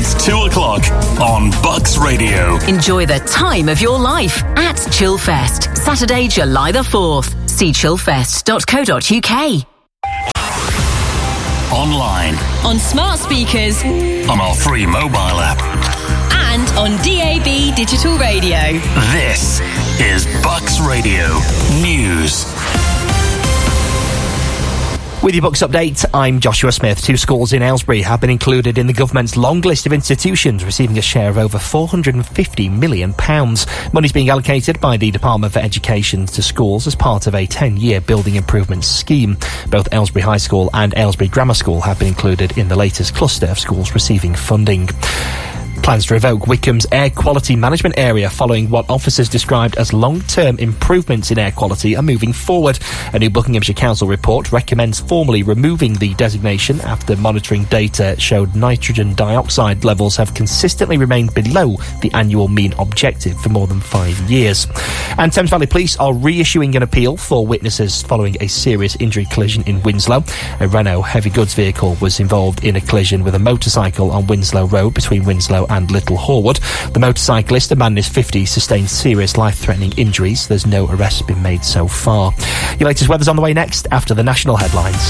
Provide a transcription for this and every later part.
It's 2 o'clock on Bucks Radio. Enjoy the time of your life at Chillfest, Saturday, July the 4th. See chillfest.co.uk. Online. On smart speakers. On our free mobile app. And on DAB Digital Radio. This is Bucks Radio News. With your Bucks update, I'm Joshua Smith. 2 schools in Aylesbury have been included in the government's long list of institutions receiving a share of over £450 million. Money's being allocated by the Department for Education to schools as part of a 10-year building improvement scheme. Both Aylesbury High School and Aylesbury Grammar School have been included in the latest cluster of schools receiving funding. Plans to revoke Wycombe's air quality management area following what officers described as long-term improvements in air quality are moving forward. A new Buckinghamshire Council report recommends formally removing the designation after monitoring data showed nitrogen dioxide levels have consistently remained below the annual mean objective for more than 5 years. And Thames Valley Police are reissuing an appeal for witnesses following a serious injury collision in Winslow. A Renault heavy goods vehicle was involved in a collision with a motorcycle on Winslow Road between Winslow and Little Horwood. The motorcyclist, a man in his 50s, sustained serious life-threatening injuries. There's no arrests been made so far. Your latest weather's on the way next after the national headlines.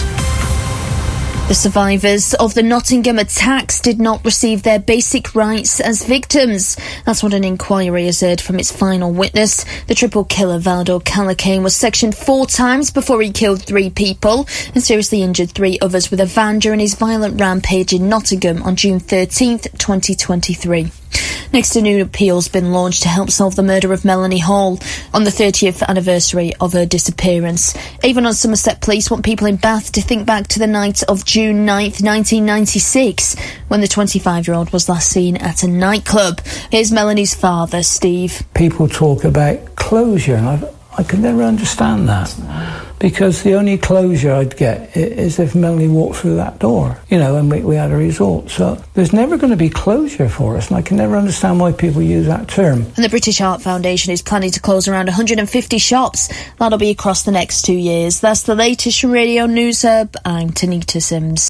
The survivors of the Nottingham attacks did not receive their basic rights as victims. That's what an inquiry has heard from its final witness. The triple killer Valdo Calacane was sectioned 4 times before he killed 3 people and seriously injured 3 others with a van during his violent rampage in Nottingham on June 13th, 2023. Next, a new appeal's been launched to help solve the murder of Melanie Hall on the 30th anniversary of her disappearance. Avon and Somerset Police want people in Bath to think back to the night of June 9th, 1996, when the 25-year-old was last seen at a nightclub. Here's Melanie's father, Steve. People talk about closure, and I could never understand that, because the only closure I'd get is if Melanie walked through that door, and we had a result. So there's never going to be closure for us, and I can never understand why people use that term. And the British Heart Foundation is planning to close around 150 shops. That'll be across the next 2 years. That's the latest from Radio News Hub. I'm Tanita Sims.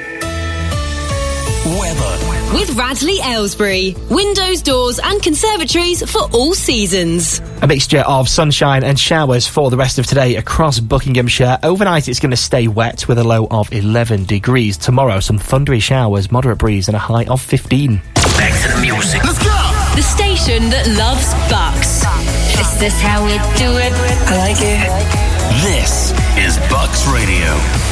Weather. With Radley Aylesbury. Windows, doors and conservatories for all seasons. A mixture of sunshine and showers for the rest of today across Buckinghamshire. Overnight it's going to stay wet with a low of 11 degrees. Tomorrow some thundery showers, moderate breeze and a high of 15. Back to the music. Let's go! The station that loves Bucks. Is this how we do it? I like it. This is Bucks Radio.